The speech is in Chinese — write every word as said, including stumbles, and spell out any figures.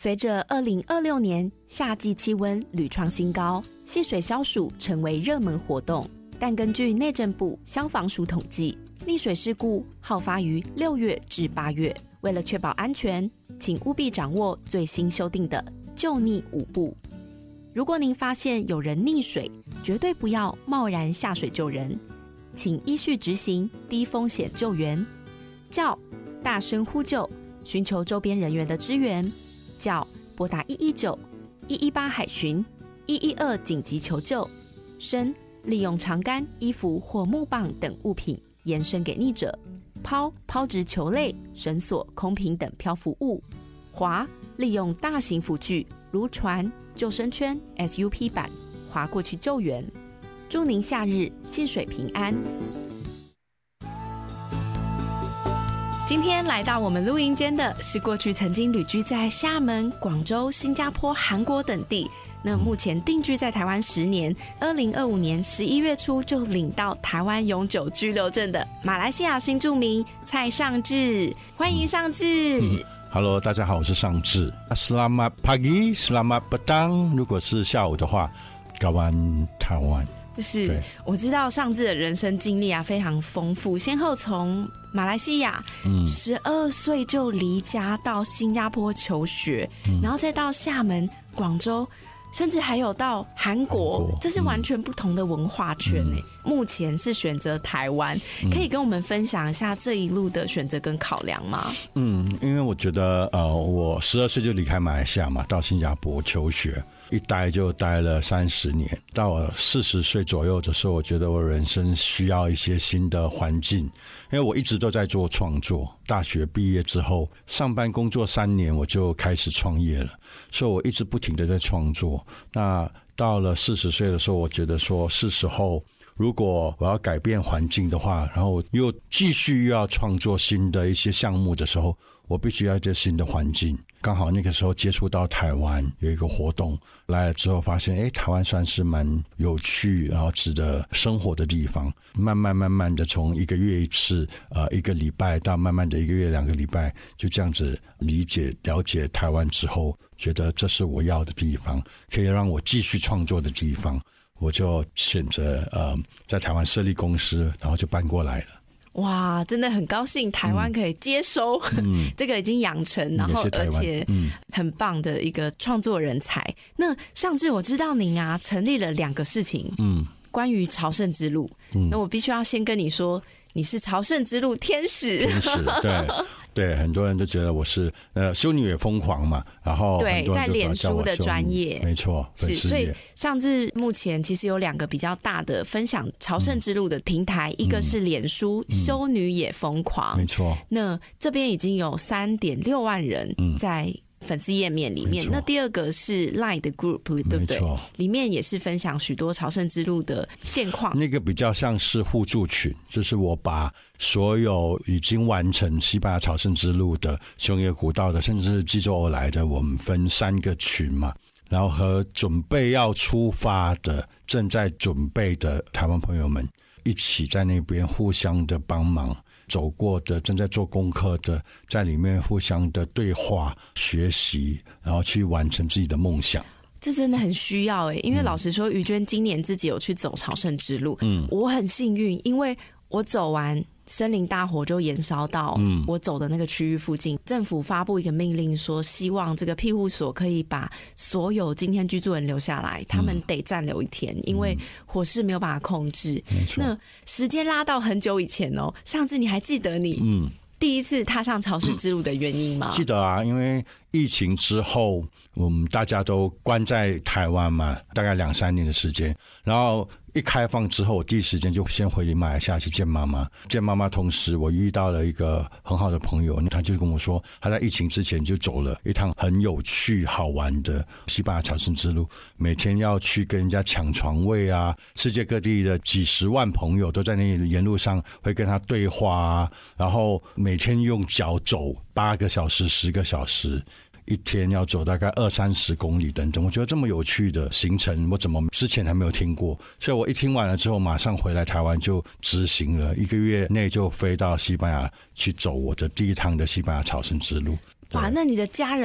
随着二零二六年夏季气温屡创新高，戏水消暑成为热门活动。但根据内政部消防署统计，溺水事故好发于六月至八月。为了确保安全，请务必掌握最新修订的救溺五步。如果您发现有人溺水，绝对不要贸然下水救人，请依序执行低风险救援：叫、大声呼救，寻求周边人员的支援；叫、拨打一一九、一一八海巡、一一二紧急求救；伸、利用长杆、衣服或木棒等物品延伸给溺者；抛、抛掷球类、绳索、空瓶等漂浮物；划、利用大型辅具如船、救生圈、S U P 板划过去救援。祝您夏日戏水平安。今天来到我们录音间的是过去曾经旅居在厦门、广州、新加坡、韩国等地，那目前定居在台湾十年，二零二五年十一月初就领到台湾永久居留证的马来西亚新住民蔡尚志，欢迎尚志。嗯 Hello， 大家好，我是尚志。Selamat pagi, selamat petang。如果是下午的话，台湾台湾。 是，我知道尚志的人生经历啊非常丰富，先后从马来西亚十二岁就离家到新加坡求学，嗯、然后再到厦门、广州。甚至还有到韩国，这是完全不同的文化圈、欸嗯、目前是选择台湾、嗯，可以跟我们分享一下这一路的选择跟考量吗？嗯， 因为我觉得呃，我十二岁就离开马来西亚嘛，到新加坡求学，一待就待了三十年。到我四十岁左右的时候，我觉得我人生需要一些新的环境，因为我一直都在做创作。大学毕业之后，上班工作三年，我就开始创业了，所以我一直不停的在创作。那到了四十岁的时候，我觉得说是时候，如果我要改变环境的话，然后又继续又要创作新的一些项目的时候，我必须要一个新的环境。刚好那个时候接触到台湾有一个活动，来了之后发现，哎，台湾算是蛮有趣，然后值得生活的地方。慢慢慢慢的从一个月一次，呃，一个礼拜到慢慢的一个月两个礼拜，就这样子理解了解台湾之后，觉得这是我要的地方，可以让我继续创作的地方，我就选择呃在台湾设立公司，然后就搬过来了。 哇，真的很高兴台湾可以接收、嗯、这个已经养成，然后而且很棒的一个创作人才。嗯、那尚志，我知道您啊成立了两个事情，嗯，关于朝圣之路、嗯。那我必须要先跟你说，你是朝圣之路天使。 天使，对。对，很多人都觉得我是呃修女也疯狂嘛，然后对，在脸书的专业， 没错， 是，所以尚志目前其实有两个比较大的分享朝圣之路的平台，嗯、一个是脸书、嗯、修女也疯狂， 没错， 那这边已经有三点六万人在粉丝页面里面，那第二个是 Line 的 group， 对不对？里面也是分享许多朝圣之路的现况。 那个比较像是互助群，就是我把所有已经完成西班牙朝圣之路的熊野古道的，甚至是济州欧来的，我们分三个群嘛，然后和准备要出发的、正在准备的台湾朋友们一起在那边互相的帮忙。走过的，正在做功课的，在里面互相的对话、学习，然后去完成自己的梦想。 这真的很需要哎、欸，因为老实说，于娟今年自己有去走朝圣之路，嗯，我很幸运，因为我走完森林大火就延烧到我走的那个区域附近、嗯、政府发布一个命令说希望这个庇护所可以把所有今天居住人留下来，他们得暂留一天、嗯、因为火势没有办法控制。那时间拉到很久以前哦，上次你还记得你嗯第一次踏上朝圣之路的原因吗？ 记得啊，因为疫情之后我们大家都关在台湾嘛，大概两三年的时间，然后一开放之后，我第一时间就先回马来西亚去见妈妈。见妈妈同时，我遇到了一个很好的朋友，他就跟我说，他在疫情之前就走了一趟很有趣好玩的西班牙朝圣之路，每天要去跟人家抢床位啊，世界各地的几十万朋友都在那里沿路上会跟他对话啊，然后每天用脚走八个小时、十个小时。一天要走大概二三十公里等等，我觉得这么有趣的行程，我怎么之前还没有听过？所以我一听完了之后，马上回来台湾就执行了，一个月内就飞到西班牙去走我的第一趟的西班牙朝圣之路。 哇，那你的家人